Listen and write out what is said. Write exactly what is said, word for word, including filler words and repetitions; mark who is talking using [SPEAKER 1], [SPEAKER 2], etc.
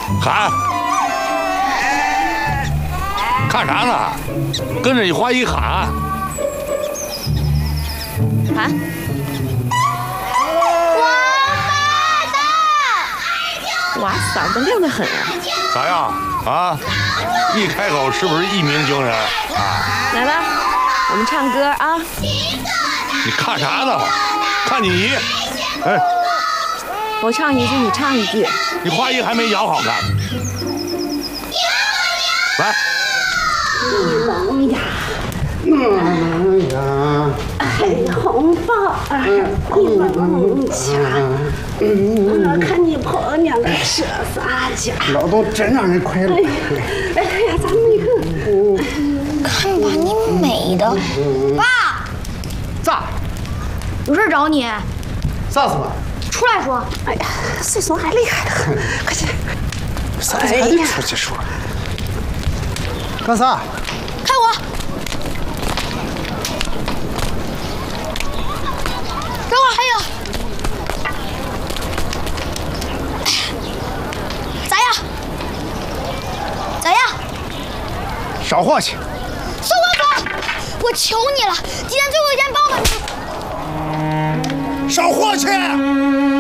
[SPEAKER 1] 喊！看啥呢？跟着你花姨喊！
[SPEAKER 2] 喊！王八蛋！
[SPEAKER 3] 哇，嗓子亮得很啊！
[SPEAKER 1] 咋样啊？一开口是不是一鸣惊人啊？
[SPEAKER 3] 来吧，我们唱歌啊！
[SPEAKER 1] 你看啥呢？看你姨！哎，
[SPEAKER 3] 我唱一句，你唱一句。
[SPEAKER 1] 你花姨还没养好呢。来。
[SPEAKER 4] 一萌呀，萌呀，黑红包儿，一萌家，我看你婆娘个说啥家？
[SPEAKER 5] 劳动真让人快乐。
[SPEAKER 4] 哎呀，咱们一个，
[SPEAKER 2] 看把你美的，爸。
[SPEAKER 5] 咋？
[SPEAKER 2] 有事找你。
[SPEAKER 5] 啥事嘛？
[SPEAKER 2] 出来说。
[SPEAKER 4] 哎呀，岁数还厉害了，快去。
[SPEAKER 5] 啥子还得出去说？干啥？
[SPEAKER 2] 看我。等会儿还有。咋样？咋样？
[SPEAKER 5] 少活去。
[SPEAKER 2] 宋光哥，我求你了，今天最后一天帮我们。
[SPEAKER 5] 少活去。